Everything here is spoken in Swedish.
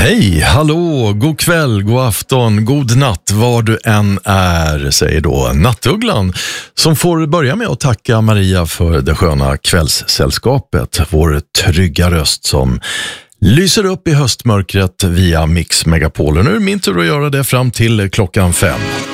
Hej, hallå, god kväll, god afton, god natt, var du än är, säger då Nattugglan, som får börja med att tacka Maria för det sköna kvällssällskapet, vår trygga röst som lyser upp i höstmörkret via Mix Megapol. Nu är det min tur att göra det fram till klockan 5.